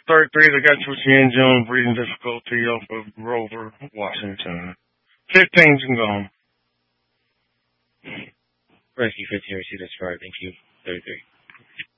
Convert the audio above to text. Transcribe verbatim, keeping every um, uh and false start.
thirty-three, they got switching engine, breathing difficulty off of Grover, Washington. fifteen's and gone. Rescue fifteen received this far. Thank you. thirty-three.